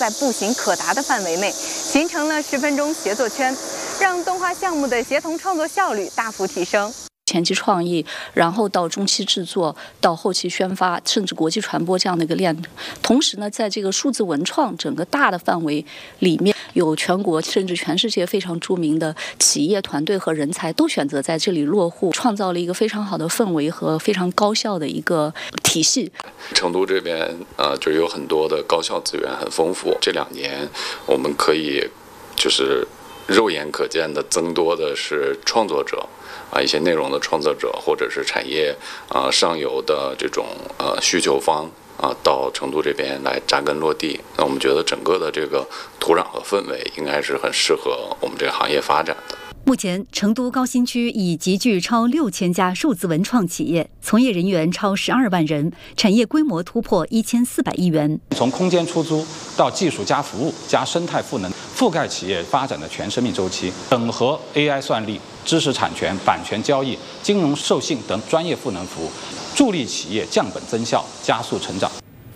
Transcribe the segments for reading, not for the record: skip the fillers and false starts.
在步行可达的范围内，形成了10分钟协作圈，让动画项目的协同创作效率大幅提升。 前期创意，然后到中期制作，到后期宣发，甚至国际传播这样的一个链。同时呢，在这个数字文创整个大的范围里面，有全国甚至全世界非常著名的企业团队和人才都选择在这里落户，创造了一个非常好的氛围和非常高效的一个体系。 成都这边就有很多的高校资源很丰富，这2年我们可以就是肉眼可见的增多的是创作者。一些内容的创作者，或者是产业上游的这种需求方到成都这边来扎根落地。那我们觉得整个的这个土壤和氛围应该是很适合我们这个行业发展的。 目前，成都高新区已集聚超6000家数字文创企业，从业人员超12万人，产业规模突破1400亿元。 从空间出租到技术加服务加生态赋能，覆盖企业发展的全生命周期，整合 AI 算力、知识产权、版权交易、金融授信等专业赋能服务，助力企业降本增效，加速成长。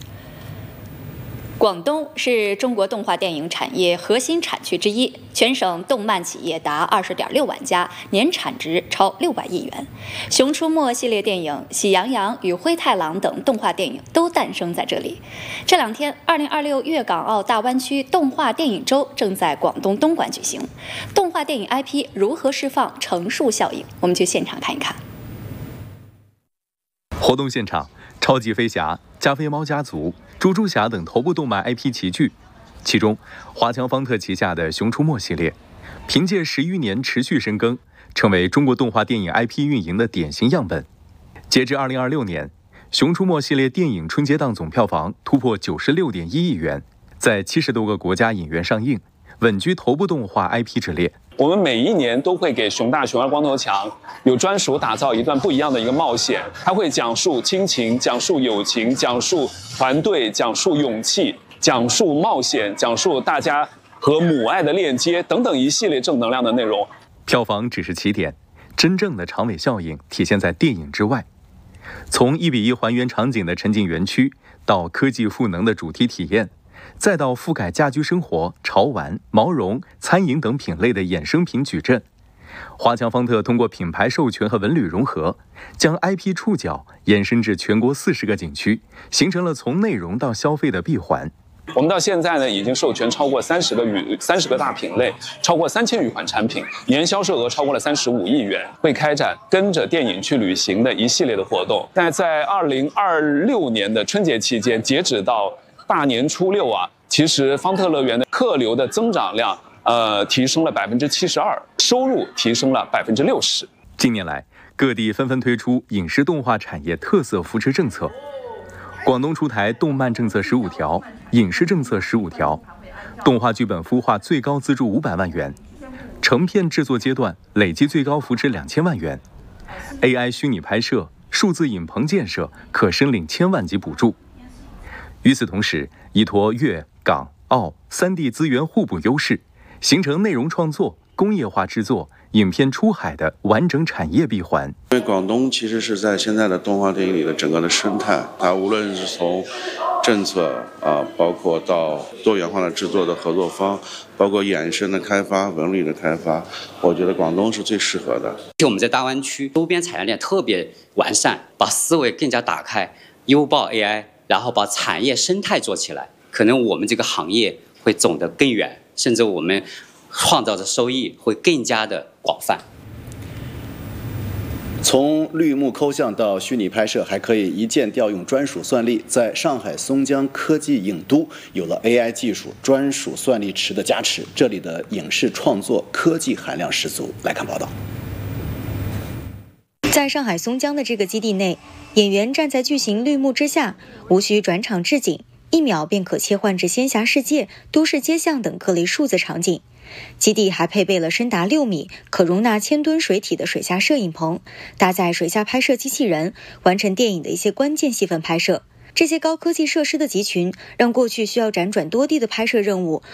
广东是中国动画电影产业核心产区之一，全省动漫企业达20.6万家，年产值超600亿元。《熊出没》系列电影、《喜羊羊与灰太狼》等动画电影都诞生在这里。这2天，2026粤港澳大湾区动画电影周正在广东东莞举行。动画电影 IP 如何释放乘数效应？我们去现场看一看。 活动现场，超级飞侠、加菲猫家族、猪猪侠等头部动漫 IP 齐聚，其中华强方特旗下的《熊出没》系列，凭借10余年持续深耕，成为中国动画电影 IP 运营的典型样本。截至2026年，《熊出没》系列电影春节档总票房突破96.1亿元，在70多个国家影院上映，稳居头部动画 IP 之列。 我们每一年都会给熊大、熊二、光头强有专属打造一段不一样的一个冒险，它会讲述亲情，讲述友情，讲述团队，讲述勇气，讲述冒险，讲述大家和母爱的链接等等一系列正能量的内容。 票房只是起点，真正的长尾效应体现在电影之外。从1:1还原场景的沉浸园区，到科技赋能的主题体验，再到覆盖家居生活、潮玩、毛绒、餐饮等品类的衍生品矩阵，华强方特通过品牌授权和文旅融合，将 IP 触角延伸至全国40个景区，形成了从内容到消费的闭环。 我们到现在呢，已经授权超过30个大品类，超过3000余款产品，年销售额超过了35亿元。会开展跟着电影去旅行的一系列的活动。但在2026年的春节期间，截止到大年初6其实方特乐园的客流的增长量提升了72%，收入提升了60%。 近年来，各地纷纷推出影视动画产业特色扶持政策。广东出台动漫政策15条，影视政策15条，动画剧本孵化最高资助500万元，成片制作阶段累计最高扶持2000万元 ，AI 虚拟拍摄、数字影棚建设可申领1000万级补助。与此同时，依托粤港澳3地资源互补优势，形成内容创作、工业化制作、影片出海的完整产业闭环。 因为广东其实是在现在的动画电影里的整个的生态，它无论是从政策包括到多元化的制作的合作方，包括衍生的开发、文旅的开发，我觉得广东是最适合的。 我们在大湾区周边产业链特别完善，把思维更加打开，优爆 AI， 然后把产业生态做起来，可能我们这个行业会走得更远，甚至我们创造的收益会更加的广泛。 从绿幕抠像到虚拟拍摄，还可以一键调用专属算力。在上海松江科技影都，有了 AI 技术专属算力池的加持，这里的影视创作科技含量十足。来看报道。 在上海松江的这个基地内，演员站在巨型绿幕之下，无需转场置景，1秒便可切换至仙侠世界、都市街巷等各类数字场景。基地还配备了深达6米、可容纳1000吨水体的水下摄影棚，搭载水下拍摄机器人，完成电影的一些关键戏份拍摄。这些高科技设施的集群，让过去需要辗转多地的拍摄任务